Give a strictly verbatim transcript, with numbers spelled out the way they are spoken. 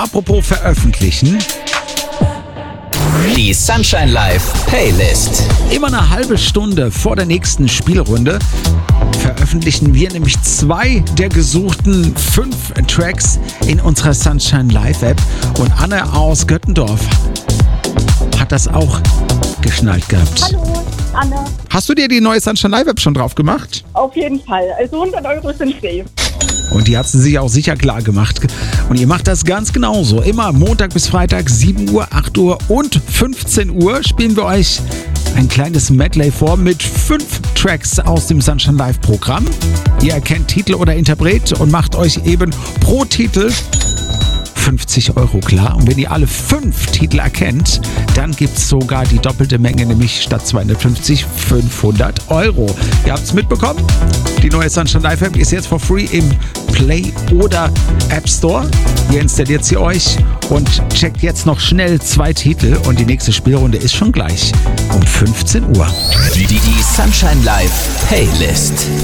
apropos veröffentlichen. Die Sunshine Live Playlist. Immer eine halbe Stunde vor der nächsten Spielrunde veröffentlichen wir nämlich zwei der gesuchten fünf Tracks in unserer Sunshine Live App. Und Anne aus Göttendorf hat das auch geschnallt gehabt. Hallo, Anne. Hast du dir die neue Sunshine Live App schon drauf gemacht? Auf jeden Fall. Also hundert Euro sind safe. Und die hat sie sich auch sicher klar gemacht. Und ihr macht das ganz genauso. Immer Montag bis Freitag, sieben Uhr, acht Uhr und fünfzehn Uhr spielen wir euch ein kleines Medley vor mit fünf Tracks aus dem Sunshine Live Programm. Ihr erkennt Titel oder Interpret und macht euch eben pro Titel fünfzig Euro klar. Und wenn ihr alle fünf Titel erkennt, dann gibt es sogar die doppelte Menge, nämlich statt zweihundertfünfzig fünfhundert Euro. Ihr habt es mitbekommen? Die neue Sunshine Live App ist jetzt for free im Play oder App Store. Ihr installiert sie euch und checkt jetzt noch schnell zwei Titel und die nächste Spielrunde ist schon gleich um fünfzehn Uhr. Die, die, die Sunshine Live Playlist.